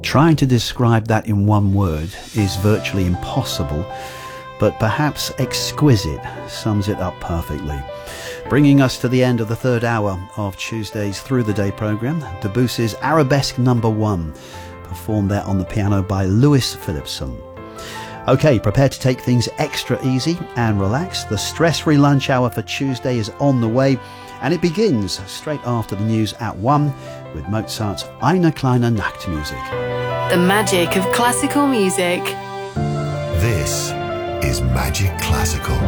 Trying to describe that in one word is virtually impossible, but perhaps exquisite sums it up perfectly. Bringing us to the end of the third hour of Tuesday's Through the Day programme, Debussy's Arabesque No. 1, performed there on the piano by Louis Phillipson. OK, prepare to take things extra easy and relax. The stress-free lunch hour for Tuesday is on the way, and it begins straight after the news at 1 with Mozart's Eine kleine Nachtmusik. The magic of classical music. This is Magic Classical.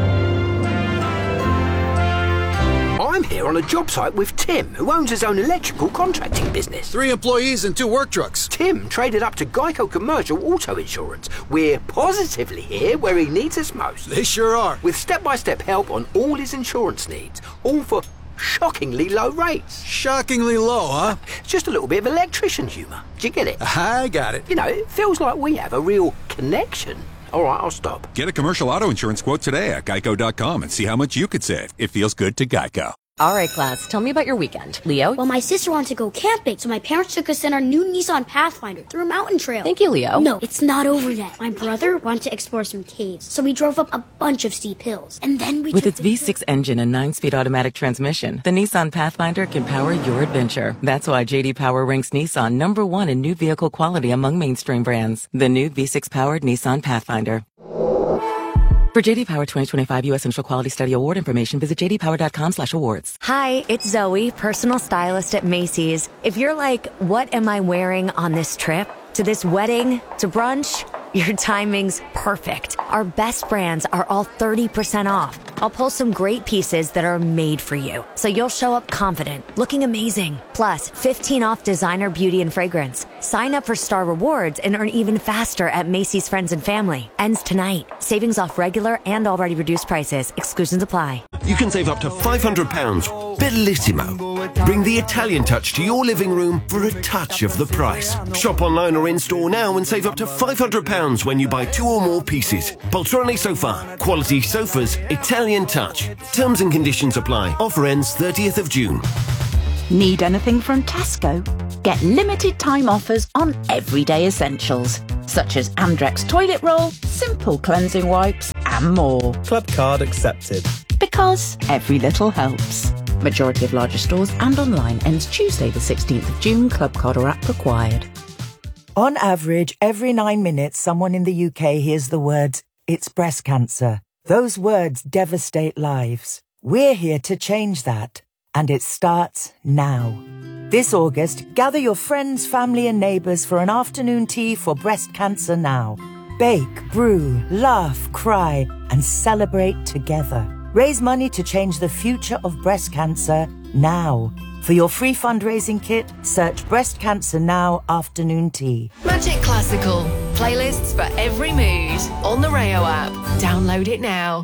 I'm here on a job site with Tim, who owns his own electrical contracting business. 3 employees and 2 work trucks. Tim traded up to Geico Commercial Auto Insurance. We're positively here where he needs us most. They sure are. With step-by-step help on all his insurance needs, all for shockingly low rates. Shockingly low, huh? Just a little bit of electrician humour. Do you get it? I got it. You know, it feels like we have a real connection. All right, I'll stop. Get a commercial auto insurance quote today at geico.com and see how much you could save. It feels good to Geico. All right, class, tell me about your weekend. Leo? Well, my sister wanted to go camping, so my parents took us in our new Nissan Pathfinder through a mountain trail. Thank you, Leo. No, it's not over yet. My brother wanted to explore some caves, so we drove up a bunch of steep hills. And then we With its V6 engine and 9-speed automatic transmission, the Nissan Pathfinder can power your adventure. That's why J.D. Power ranks Nissan number 1 in new vehicle quality among mainstream brands. The new V6-powered Nissan Pathfinder. For J.D. Power 2025 U.S. Initial Quality Study Award information, visit jdpower.com/awards. Hi, it's Zoe, personal stylist at Macy's. If you're like, what am I wearing on this trip? To this wedding? To brunch? Your timing's perfect. Our best brands are all 30% off. I'll pull some great pieces that are made for you, so you'll show up confident, looking amazing. Plus, 15 off designer beauty and fragrance. Sign up for Star Rewards and earn even faster at Macy's Friends and Family. Ends tonight. Savings off regular and already reduced prices. Exclusions apply. You can save up to £500. Bellissimo. Bring the Italian touch to your living room for a touch of the price. Shop online or in-store now and save up to £500 when you buy 2 or more pieces. Poltrone Sofa. Quality sofas. Italian touch. Terms and conditions apply. Offer ends 30th of June. Need anything from Tesco? Get limited time offers on everyday essentials, such as Andrex toilet roll, Simple cleansing wipes, and more. Club card accepted. Because every little helps. Majority of larger stores and online ends Tuesday the 16th of June. Club card or app required. On average, every 9 minutes, someone in the UK hears the words, "It's breast cancer." Those words devastate lives. We're here to change that. And it starts now. This August, gather your friends, family and neighbours for an afternoon tea for Breast Cancer Now. Bake, brew, laugh, cry and celebrate together. Raise money to change the future of breast cancer now. For your free fundraising kit, search Breast Cancer Now Afternoon Tea. Magic Classical. Playlists for every mood. On the Rayo app. Download it now.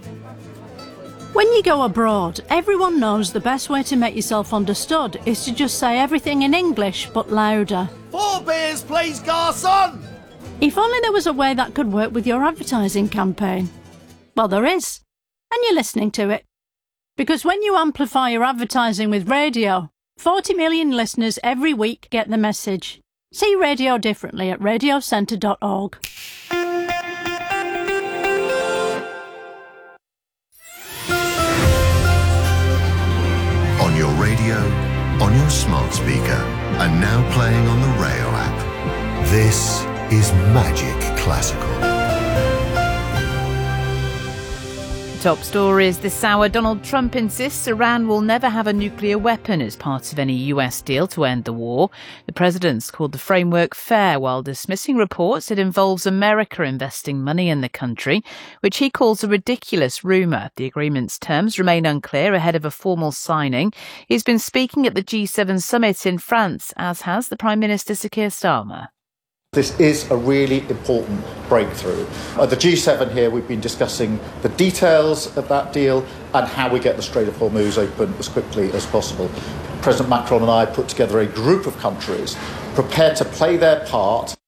When you go abroad, everyone knows the best way to make yourself understood is to just say everything in English, but louder. 4 beers, please, garçon! If only there was a way that could work with your advertising campaign. Well, there is. And you're listening to it. Because when you amplify your advertising with radio, 40 million listeners every week get the message. See radio differently at radiocentre.org. On your radio, on your smart speaker, and now playing on the Rayo app. This is Magic Classical. Top stories this hour. Donald Trump insists Iran will never have a nuclear weapon as part of any US deal to end the war. The president's called the framework fair while dismissing reports it involves America investing money in the country, which he calls a ridiculous rumour. The agreement's terms remain unclear ahead of a formal signing. He's been speaking at the G7 summit in France, as has the Prime Minister Sir Keir Starmer. This is a really important breakthrough. At the G7 here, we've been discussing the details of that deal and how we get the Strait of Hormuz open as quickly as possible. President Macron and I put together a group of countries prepared to play their part.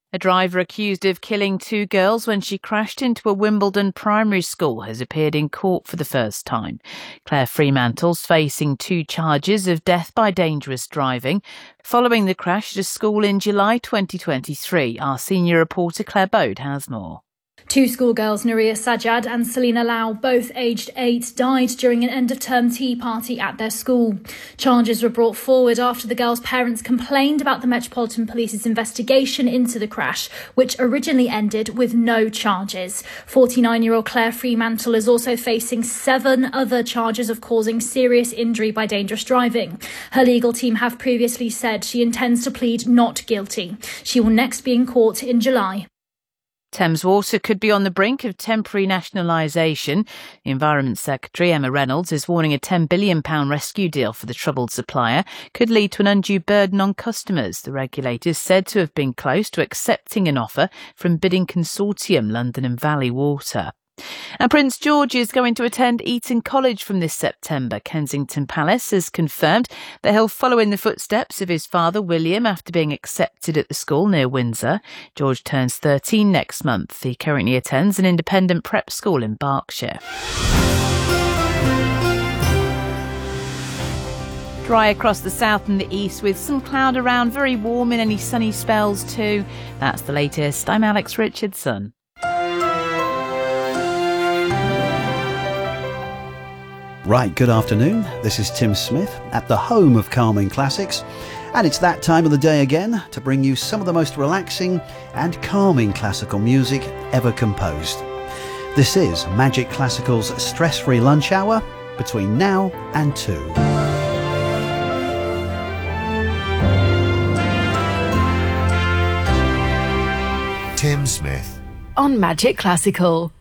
A driver accused of killing 2 girls when she crashed into a Wimbledon primary school has appeared in court for the first time. Claire Fremantle's facing 2 charges of death by dangerous driving following the crash at a school in July 2023. Our senior reporter Claire Bode has more. 2 schoolgirls, Nuria Sajjad and Selina Lau, both aged 8, died during an end-of-term tea party at their school. Charges were brought forward after the girls' parents complained about the Metropolitan Police's investigation into the crash, which originally ended with no charges. 49-year-old Claire Fremantle is also facing 7 other charges of causing serious injury by dangerous driving. Her legal team have previously said she intends to plead not guilty. She will next be in court in July. Thames Water could be on the brink of temporary nationalisation. The Environment Secretary, Emma Reynolds, is warning a £10 billion rescue deal for the troubled supplier could lead to an undue burden on customers. The regulator is said to have been close to accepting an offer from bidding consortium London and Valley Water. And Prince George is going to attend Eton College from this September. Kensington Palace has confirmed that he'll follow in the footsteps of his father, William, after being accepted at the school near Windsor. George turns 13 next month. He currently attends an independent prep school in Berkshire. Dry across the south and the east with some cloud around, very warm in any sunny spells too. That's the latest. I'm Alex Richardson. Right, good afternoon. This is Tim Smith at the home of calming classics, and it's that time of the day again to bring you some of the most relaxing and calming classical music ever composed. This is Magic Classical's stress-free lunch hour between now and 2. Tim Smith on Magic Classical.